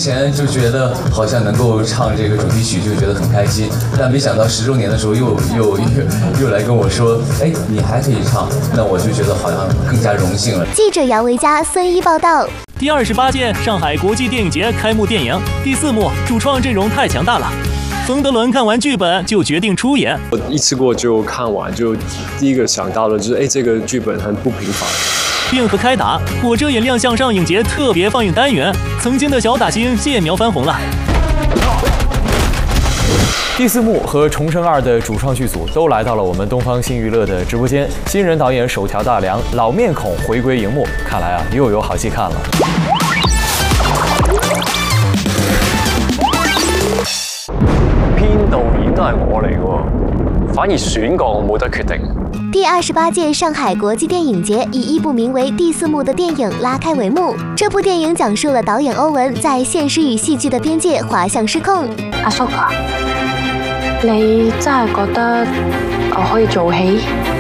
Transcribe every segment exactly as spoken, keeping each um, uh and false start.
前就觉得好像能够唱这个主题曲就觉得很开心，但没想到十周年的时候又又又又来跟我说，哎，你还可以唱，那我就觉得好像更加荣幸了。 记者杨维佳、孙一报道。 第二十八届上海国际电影节开幕电影第四幕，主创阵容太强大了。冯德伦看完剧本就决定出演， 我一次过就看完，就第一个想到的就是，哎，这个剧本很不平凡。 并和开打，火车也亮相上影节特别放映单元，曾经的小打星谢苗翻红了。 第四幕和《重生二》的主创剧组都来到了我们东方新娱乐的直播间，新人导演手调大梁，老面孔回归荧幕，看来啊又有好戏看了。 編導演都係我嚟喎，反而選角我冇得決定。 第二十八屆上海國際電影節以一部名為《第四幕》的電影拉開帷幕。這部電影講述了導演歐文在現實與戲劇的邊界滑向失控。 阿叔啊，你真係覺得我可以做戲？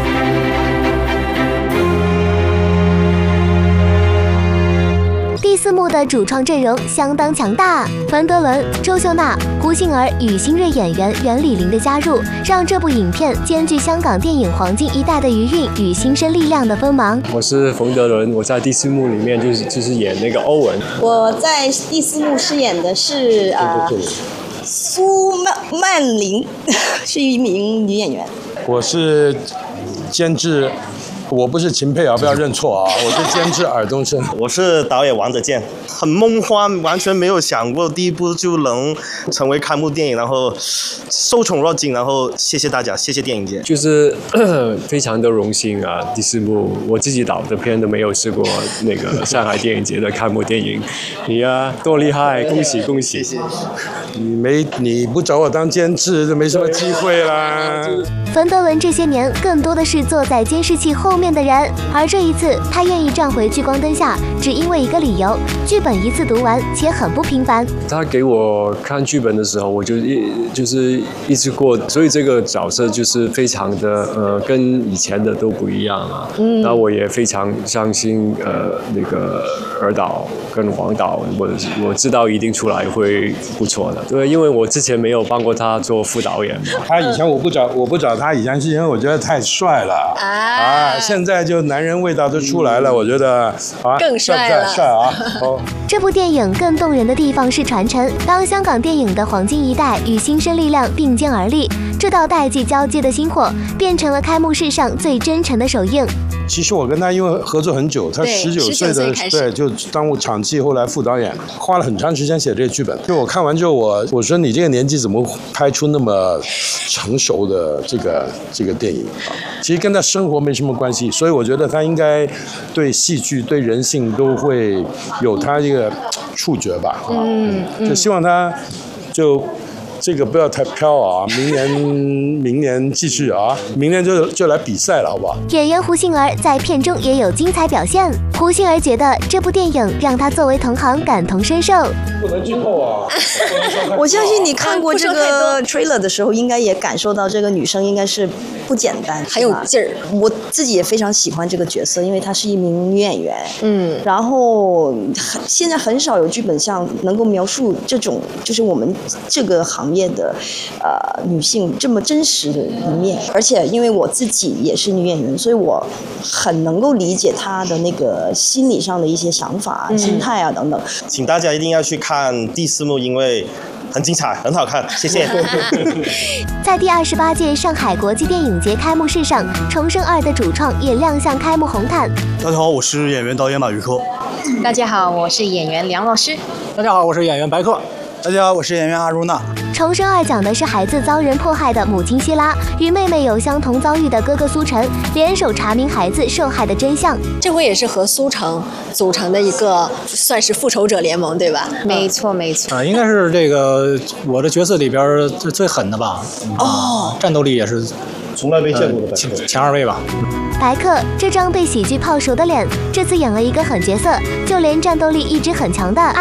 第四幕的主创阵容相当强大，冯德伦、周秀娜、胡杏儿与新锐演员袁李林的加入，让这部影片兼具香港电影黄金一代的余韵与新生力量的锋芒。 我是冯德伦，我在第四幕里面就是就是演那个欧文。 我在第四幕饰演的是呃苏曼曼玲，是一名女演员。 我是监制。我不是秦沛啊，不要认错啊！我是监制尔冬升， 我是导演王德健，很梦幻，完全没有想过第一部就能成为开幕电影，然后受宠若惊，然后谢谢大家，谢谢电影节， 就是非常的荣幸啊！第四部我自己导的片都没有试过那个上海电影节的开幕电影，你啊多厉害，恭喜恭喜！ 谢谢。 你没你不找我当监制，就没什么机会啦。 冯德伦这些年更多的是坐在监视器后面的人，而这一次他愿意站回聚光灯下，只因为一个理由：剧本一次读完，且很不平凡。 他给我看剧本的时候，我就一就是一直过，所以这个角色就是非常的呃跟以前的都不一样啊。嗯。那我也非常相信呃那个尔导跟王导，我我知道一定出来会不错的。对，因为我之前没有帮过他做副导演嘛。 他以前我不找我不找他以前是因为我觉得太帅了啊。啊，现在就男人味道都出来了，嗯、我觉得啊， 更帅了， 帅啊！哦， 这部电影更动人的地方是传承，当香港电影的黄金一代与新生力量并肩而立，这道代际交接的薪火，变成了开幕式上最真诚的首映。 其实我跟他因为合作很久，他十九岁的对就当我场记，后来副导演，花了很长时间写这个剧本。就我看完之后，我我说你这个年纪怎么拍出那么成熟的这个这个电影啊？其实跟他生活没什么关系，所以我觉得他应该对戏剧、对人性都会有他这个触觉吧。嗯，就希望他就。这个不要太飘啊！明年，明年继续啊！明年就就来比赛了，好不好？ 演员胡杏儿在片中也有精彩表现。胡杏儿觉得这部电影让她作为同行感同身受。 不能剧透啊！ 我相信你看过这个 trailer 的时候，应该也感受到这个女生应该是不简单，很有劲儿。我自己也非常喜欢这个角色，因为她是一名女演员。嗯，然后现在很少有剧本像能够描述这种，就是我们这个行业的呃女性这么真实的一面。而且因为我自己也是女演员，所以我很能够理解她的那个心理上的一些想法、嗯、心态啊等等。 请大家一定要去看第四幕，因为很精彩，很好看，谢谢。 在第二十八届上海国际电影节开幕式上，《重生二》的主创也亮相开幕红毯。 大家好，我是演员导演马宇科。 大家好，我是演员梁老师。 大家好，我是演员白客。大家好，我是演员阿如娜。 《重生二》讲的是孩子遭人迫害的母亲希拉与妹妹有相同遭遇的哥哥苏晨联手查明孩子受害的真相。 这回也是和苏城组成的一个算是复仇者联盟，对吧？没错，没错。 啊，应该是这个我的角色里边最最狠的吧？哦，战斗力也是从来没见过的白客、呃、前二位吧。 白客这张被喜剧泡熟的脸，这次演了一个狠角色，就连战斗力一直很强的